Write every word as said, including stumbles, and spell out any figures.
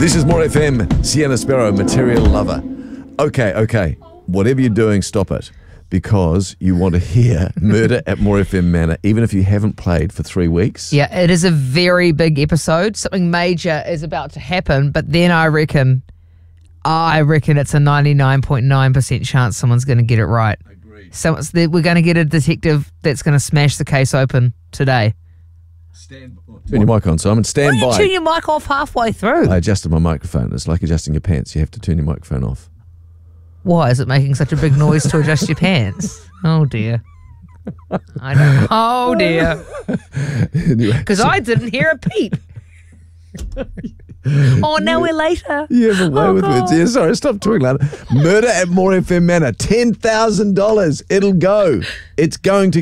This is More F M, Sienna Sparrow, Material Lover. Okay, okay. Whatever you're doing, stop it. Because you want to hear Murder at More F M Manor, even if you haven't played for three weeks. Yeah, it is a very big episode. Something major is about to happen, but then I reckon, I reckon it's a ninety-nine point nine percent chance someone's going to get it right. Agreed. So it's the, we're going to get a detective that's going to smash the case open today. Stand, oh, turn your mic on, Simon. Stand Why by. do you turn your mic off halfway through? I adjusted my microphone. It's like adjusting your pants. You have to turn your microphone off. Why is it making such a big noise to adjust your pants? Oh dear. I don't. Oh dear. Anyway, Because so- I didn't hear a peep. Oh, now we're later. You have a way Oh, with words. God. Yeah, sorry, stop talking louder. Murder at More F M Manor, ten thousand dollars. It'll go. It's going to